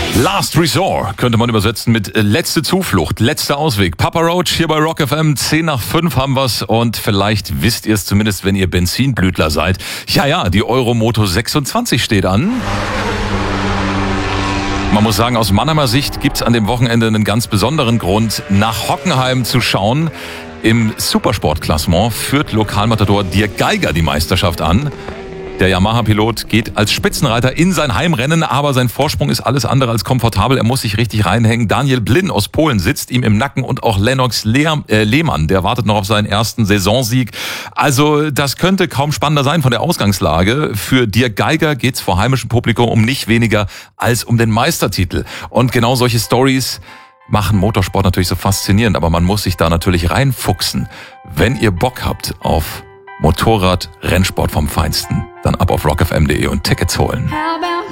Last Resort könnte man übersetzen mit letzte Zuflucht, letzter Ausweg. Papa Roach hier bei Rock FM, 10:05 haben wir's und vielleicht wisst ihr es zumindest, wenn ihr Benzinblütler seid. Ja, die Euromoto 26 steht an. Man muss sagen, aus Mannheimer Sicht gibt's an dem Wochenende einen ganz besonderen Grund, nach Hockenheim zu schauen. Im Supersportklassement führt Lokalmatador Dirk Geiger die Meisterschaft an. Der Yamaha-Pilot geht als Spitzenreiter in sein Heimrennen, aber sein Vorsprung ist alles andere als komfortabel. Er muss sich richtig reinhängen. Daniel Blin aus Polen sitzt ihm im Nacken und auch Lennox Lehmann, der wartet noch auf seinen ersten Saisonsieg. Also das könnte kaum spannender sein von der Ausgangslage. Für Dirk Geiger geht's vor heimischem Publikum um nicht weniger als um den Meistertitel. Und genau solche Stories machen Motorsport natürlich so faszinierend, aber man muss sich da natürlich reinfuchsen. Wenn ihr Bock habt auf Motorrad-Rennsport vom Feinsten, dann ab auf rockfm.de und Tickets holen.